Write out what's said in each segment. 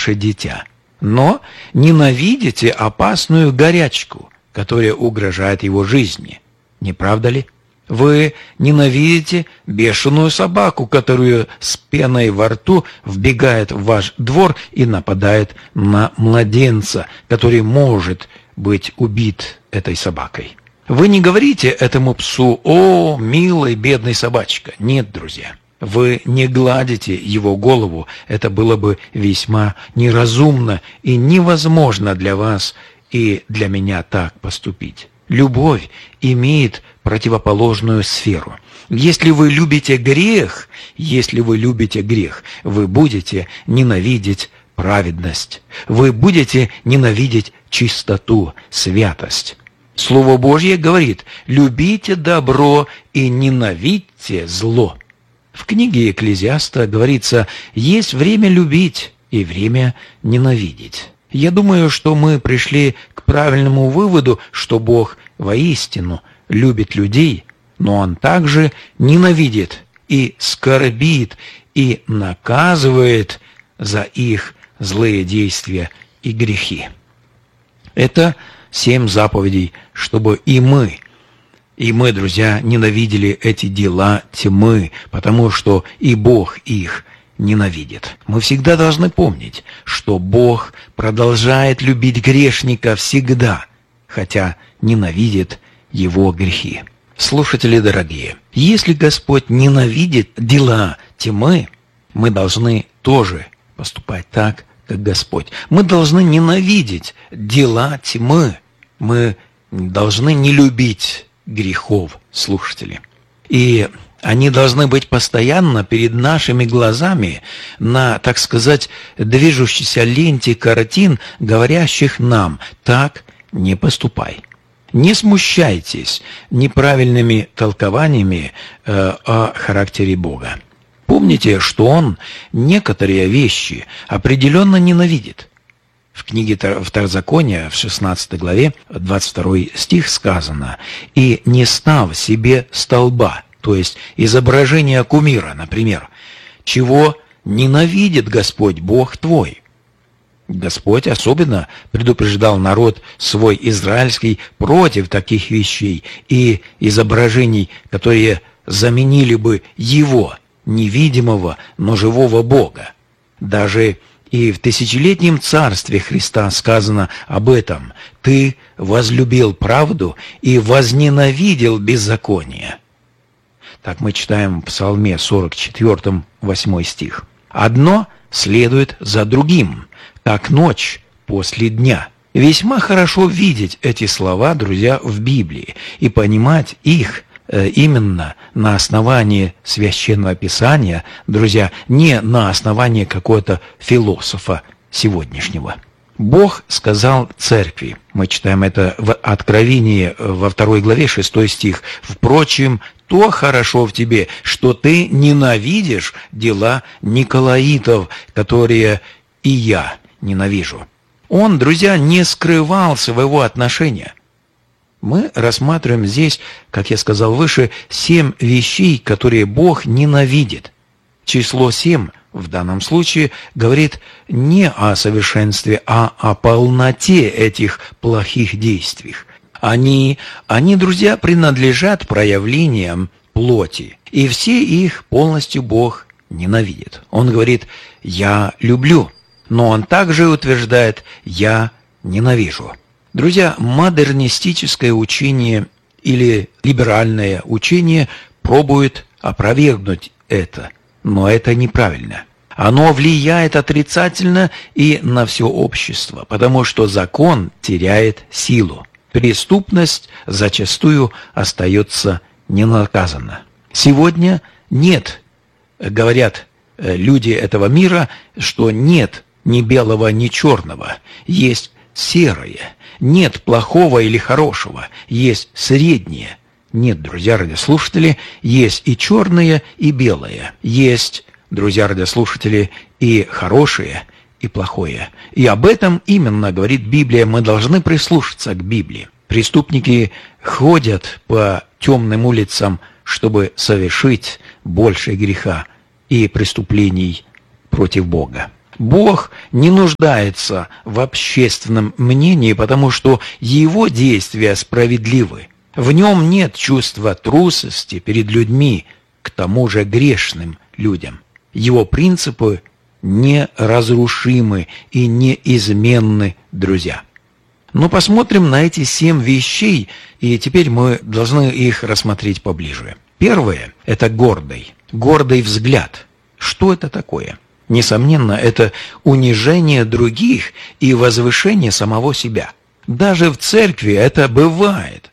ваше дитя, но ненавидите опасную горячку, которая угрожает его жизни. Не правда ли? Вы ненавидите бешеную собаку, которую с пеной во рту вбегает в ваш двор и нападает на младенца, который может быть убит этой собакой. Вы не говорите этому псу: «О, милый, бедный собачка». Нет, друзья. Вы не гладите его голову. Это было бы весьма неразумно и невозможно для вас и для меня так поступить. Любовь имеет противоположную сферу. Если вы любите грех, вы будете ненавидеть праведность. Вы будете ненавидеть чистоту, святость. Слово Божье говорит: любите добро и ненавидьте зло. В книге Экклезиаста говорится: есть время любить и время ненавидеть. Я думаю, что мы пришли к правильному выводу, что Бог воистину любит людей, но Он также ненавидит и скорбит и наказывает за их злые действия и грехи. Это 7 заповедей, чтобы и мы, друзья, ненавидели эти дела тьмы, потому что и Бог их ненавидит. Мы всегда должны помнить, что Бог продолжает любить грешника всегда, хотя ненавидит его грехи. Слушатели дорогие, если Господь ненавидит дела тьмы, мы должны тоже поступать так, как Господь. Мы должны ненавидеть дела тьмы. Мы должны не любить грехов, слушатели. И они должны быть постоянно перед нашими глазами на, так сказать, движущейся ленте картин, говорящих нам: так не поступай. Не смущайтесь неправильными толкованиями о характере Бога. Помните, что Он некоторые вещи определенно ненавидит. В книге Второзакония, в 16 главе, 22 стих сказано: «И не став себе столба», то есть изображение кумира, например, чего ненавидит Господь Бог твой. Господь особенно предупреждал народ свой израильский против таких вещей и изображений, которые заменили бы Его, невидимого, но живого Бога. Даже и в тысячелетнем царстве Христа сказано об этом: «Ты возлюбил правду и возненавидел беззаконие». Так мы читаем в Псалме 44, 8 стих. «Одно следует за другим, как ночь после дня». Весьма хорошо видеть эти слова, друзья, в Библии и понимать их именно на основании Священного Писания, друзья, не на основании какого-то философа сегодняшнего. Бог сказал церкви, мы читаем это в Откровении во 2 главе 6 стих: «Впрочем, то хорошо в тебе, что ты ненавидишь дела николаитов, которые и я ненавижу». Он, друзья, не скрывал своего отношения. Мы рассматриваем здесь, как я сказал выше, 7 вещей, которые Бог ненавидит. Число 7 в данном случае говорит не о совершенстве, а о полноте этих плохих действий. Они, друзья, принадлежат проявлениям плоти, и все их полностью Бог ненавидит. Он говорит: «Я люблю», но Он также утверждает: «Я ненавижу». Друзья, модернистическое учение или либеральное учение пробует опровергнуть это, но это неправильно. Оно влияет отрицательно и на все общество, потому что закон теряет силу. Преступность зачастую остается ненаказанна. Сегодня нет, говорят люди этого мира, что нет ни белого, ни черного, есть серое. Нет плохого или хорошего, есть среднее. Нет, друзья радиослушатели, есть и черное, и белое. Есть, друзья радиослушатели, и хорошее, и плохое. И об этом именно говорит Библия. Мы должны прислушаться к Библии. Преступники ходят по темным улицам, чтобы совершить больше греха и преступлений против Бога. Бог не нуждается в общественном мнении, потому что Его действия справедливы. В Нем нет чувства трусости перед людьми, к тому же грешным людям. Его принципы неразрушимы и неизменны, друзья. Но посмотрим на эти 7 вещей, и теперь мы должны их рассмотреть поближе. Первое – это гордый взгляд. Что это такое? Несомненно, это унижение других и возвышение самого себя. Даже в церкви это бывает.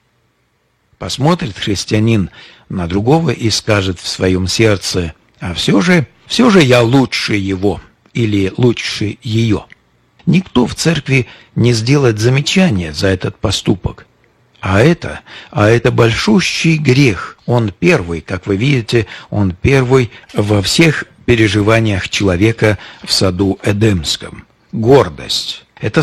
Посмотрит христианин на другого и скажет в своем сердце: а все же я лучше его или лучше ее. Никто в церкви не сделает замечания за этот поступок. А это большущий грех. Он первый, как вы видите, он первый во всех переживаниях человека в саду Эдемском. Гордость. Это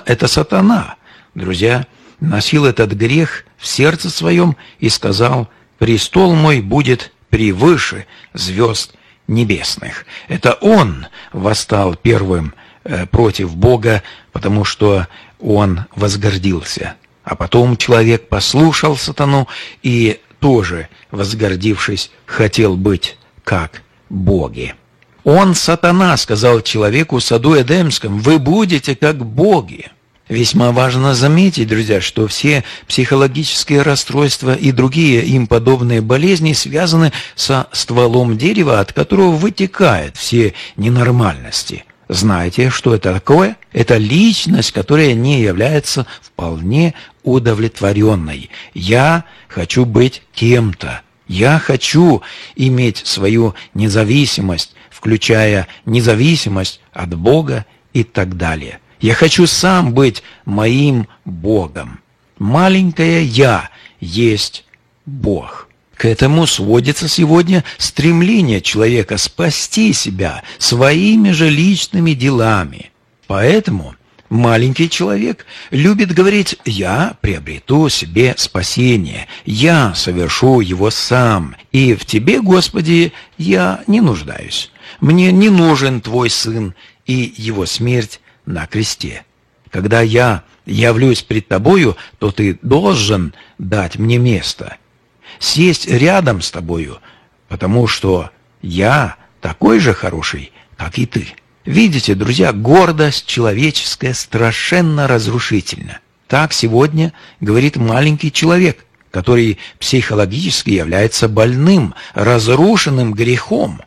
сатана, друзья, носил этот грех в сердце своем и сказал: «Престол мой будет превыше звезд небесных». Это он восстал первым против Бога, потому что он возгордился. А потом человек послушал сатану и тоже, возгордившись, хотел быть как боги. Он, сатана, сказал человеку в саду Эдемском: «Вы будете как боги». Весьма важно заметить, друзья, что все психологические расстройства и другие им подобные болезни связаны со стволом дерева, от которого вытекают все ненормальности. Знаете, что это такое? Это личность, которая не является вполне удовлетворенной. Я хочу быть кем-то. Я хочу иметь свою независимость, включая независимость от Бога и так далее. Я хочу сам быть моим Богом. Маленькое «я» есть Бог. К этому сводится сегодня стремление человека спасти себя своими же личными делами. Поэтому маленький человек любит говорить: «Я приобрету себе спасение, я совершу его сам, и в Тебе, Господи, я не нуждаюсь. Мне не нужен Твой Сын и Его смерть на кресте. Когда я явлюсь пред Тобою, то Ты должен дать мне место, сесть рядом с Тобою, потому что я такой же хороший, как и Ты». Видите, друзья, гордость человеческая страшенно разрушительна. Так сегодня говорит маленький человек, который психологически является больным, разрушенным грехом.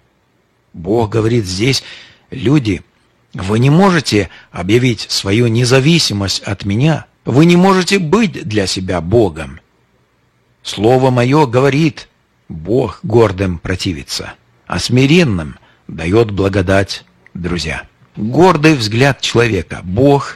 Бог говорит здесь: люди, вы не можете объявить свою независимость от меня, вы не можете быть для себя Богом. Слово мое говорит: Бог гордым противится, а смиренным дает благодать. Друзья, гордый взгляд человека Бог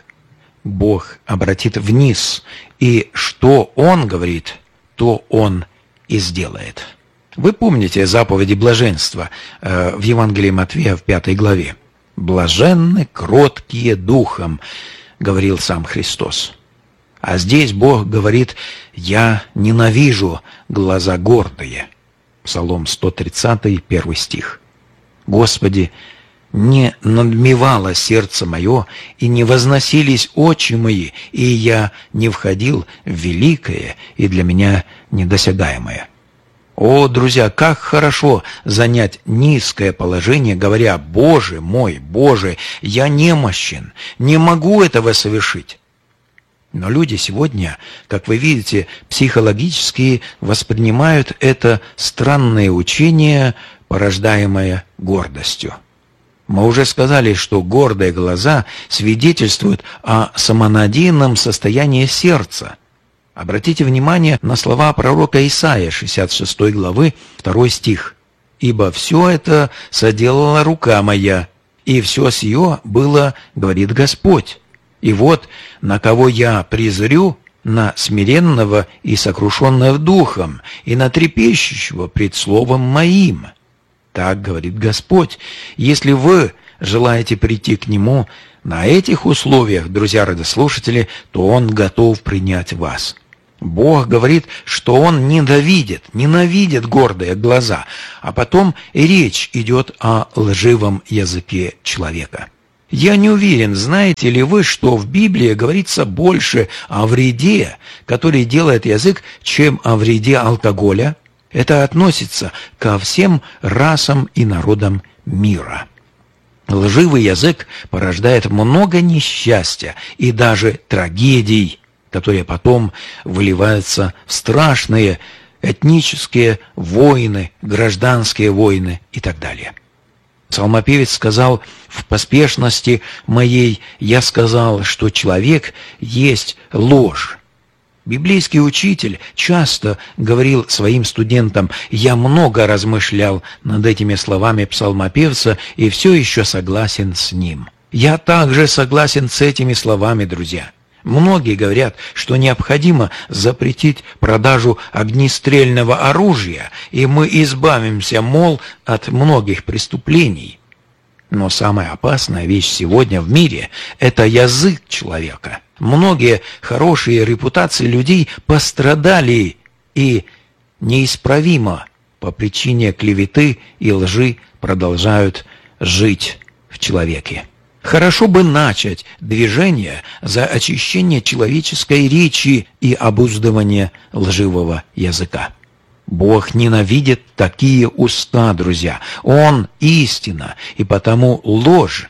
обратит вниз, и что Он говорит, то Он и сделает. Вы помните заповеди блаженства в Евангелии Матфея в 5 главе. «Блаженны кроткие духом», говорил сам Христос. А здесь Бог говорит: «Я ненавижу глаза гордые». Псалом 130, 1 стих. «Господи, не надмевало сердце мое, и не возносились очи мои, и я не входил в великое и для меня недосягаемое». О, друзья, как хорошо занять низкое положение, говоря: «Боже мой, Боже, я немощен, не могу этого совершить». Но люди сегодня, как вы видите, психологически воспринимают это странное учение, порождаемое гордостью. Мы уже сказали, что гордые глаза свидетельствуют о самонадеянном состоянии сердца. Обратите внимание на слова пророка Исаия, 66 главы, 2 стих. «Ибо все это соделала рука моя, и все сие было, говорит Господь. И вот на кого я презрю, на смиренного и сокрушенного духом, и на трепещущего пред словом моим». Так говорит Господь. Если вы желаете прийти к Нему на этих условиях, друзья радиослушатели, то Он готов принять вас. Бог говорит, что Он ненавидит гордые глаза, а потом и речь идет о лживом языке человека. Я не уверен, знаете ли вы, что в Библии говорится больше о вреде, который делает язык, чем о вреде алкоголя. Это относится ко всем расам и народам мира. Лживый язык порождает много несчастья и даже трагедий, которые потом выливаются в страшные этнические войны, гражданские войны и так далее. Псалмопевец сказал: «В поспешности моей я сказал, что человек есть ложь». Библейский учитель часто говорил своим студентам: «Я много размышлял над этими словами псалмопевца и все еще согласен с ним». Я также согласен с этими словами, друзья. Многие говорят, что необходимо запретить продажу огнестрельного оружия, и мы избавимся, мол, от многих преступлений. Но самая опасная вещь сегодня в мире – это язык человека. Многие хорошие репутации людей пострадали и неисправимо по причине клеветы и лжи продолжают жить в человеке. Хорошо бы начать движение за очищение человеческой речи и обуздывание лживого языка. Бог ненавидит такие уста, друзья. Он истина, и потому ложь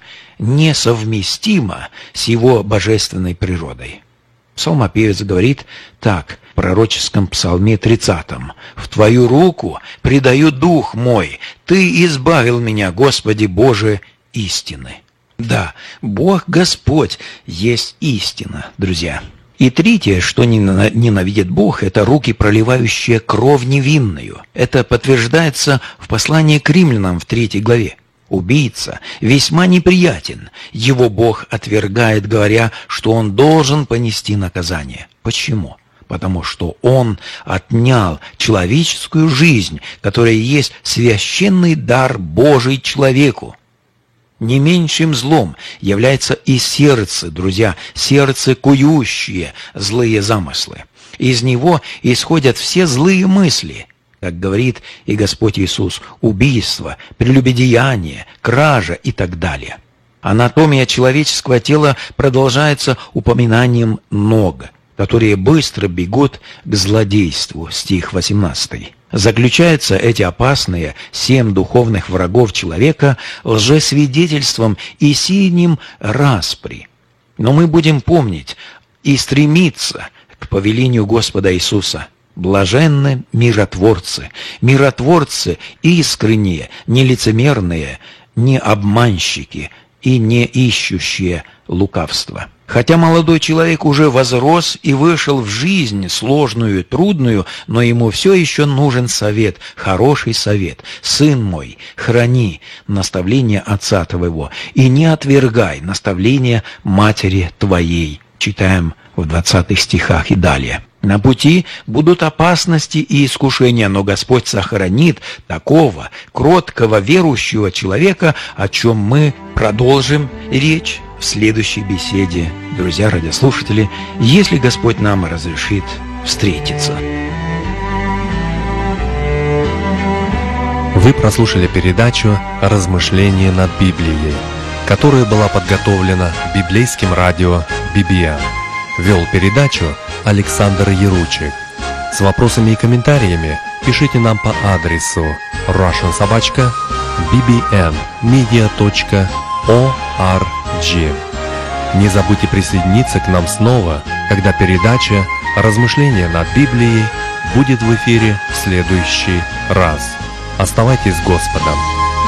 несовместима с его божественной природой. Псалмопевец говорит так в пророческом псалме 30: «В Твою руку предаю дух мой, Ты избавил меня, Господи Боже, истины». Да, Бог Господь есть истина, друзья. И третье, что ненавидит Бог, это руки, проливающие кровь невинную. Это подтверждается в послании к римлянам в 3 главе. Убийца весьма неприятен. Его Бог отвергает, говоря, что он должен понести наказание. Почему? Потому что он отнял человеческую жизнь, которая есть священный дар Божий человеку. Не меньшим злом является и сердце, друзья, сердце, кующее злые замыслы. Из него исходят все злые мысли, как говорит и Господь Иисус: убийство, прелюбодеяние, кража и так далее. Анатомия человеческого тела продолжается упоминанием ног, которые быстро бегут к злодейству, стих 18. Заключаются эти опасные 7 духовных врагов человека лжесвидетельством и сеянием распри. Но мы будем помнить и стремиться к повелению Господа Иисуса. Блаженны миротворцы, миротворцы искренние, не лицемерные, не обманщики и не ищущие лукавства. Хотя молодой человек уже возрос и вышел в жизнь сложную и трудную, но ему все еще нужен совет, хороший совет. «Сын мой, храни наставление отца твоего, и не отвергай наставление матери твоей». Читаем в 20 стихах и далее. На пути будут опасности и искушения, но Господь сохранит такого кроткого верующего человека, о чем мы продолжим речь в следующей беседе, друзья радиослушатели, если Господь нам разрешит встретиться. Вы прослушали передачу «Размышления над Библией», которая была подготовлена библейским радио BBM. Вел передачу Александр Яручик. С вопросами и комментариями пишите нам по адресу russian@bbmmedia.org. Не забудьте присоединиться к нам снова, когда передача «Размышления над Библией» будет в эфире в следующий раз. Оставайтесь с Господом.